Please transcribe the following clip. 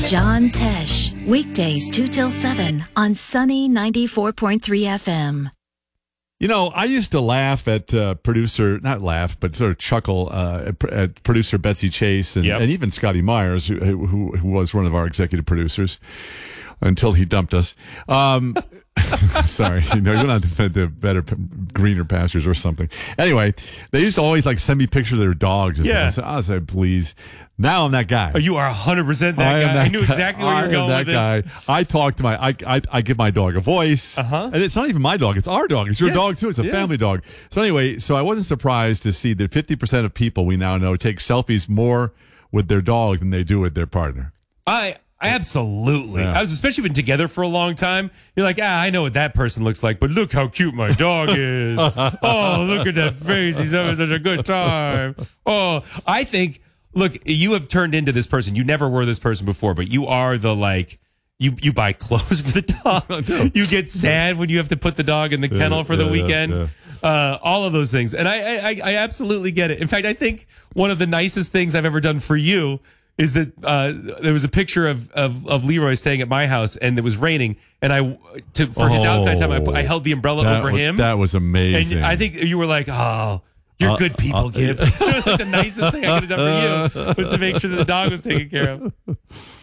John Tesh, weekdays 2 till 7 on Sunny 94.3 FM. You know, I used to laugh at not laugh, but sort of chuckle at producer Betsy Chase and even Scotty Myers, who was one of our executive producers until he dumped us. Sorry, he went on to better, greener pastures or something. Anyway, they used to always send me pictures of their dogs. And stuff. I said, please. Now I'm that guy. Oh, you are 100% that guy. I knew exactly where you're going with this. I talk to I give my dog a voice. And it's not even my dog. It's our dog. It's your dog too. It's a family dog. So anyway, I wasn't surprised to see that 50% of people we now know take selfies more with their dog than they do with their partner. Absolutely. Yeah. I was especially been together for a long time. You're like, I know what that person looks like, but look how cute my dog is. Oh, look at that face. He's having such a good time. Oh, I think, look, you have turned into this person. You never were this person before, but you are the you buy clothes for the dog. You get sad when you have to put the dog in the kennel for the weekend. All of those things. And I absolutely get it. In fact, I think one of the nicest things I've ever done for you is that there was a picture of Leroy staying at my house and it was raining, and for his outside time I held the umbrella over him. That was amazing. And I think you were like, oh, you're good people, Gib. It was the nicest thing I could have done for you was to make sure that the dog was taken care of.